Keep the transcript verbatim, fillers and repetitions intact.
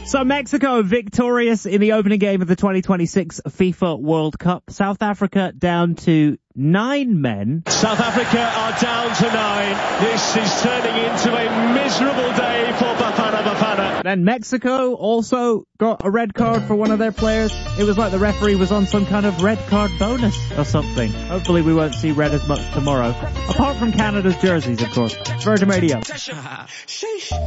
So Mexico victorious in the opening game of the twenty twenty-six FIFA World Cup. South Africa down to nine men. South Africa are down to nine. This is turning into a miserable day for Bafana Bafana. And Mexico also got a red card for one of their players. It was like the referee was on some kind of red card bonus or something. Hopefully we won't see red as much tomorrow. Apart from Canada's jerseys, of course. Virgin Radio.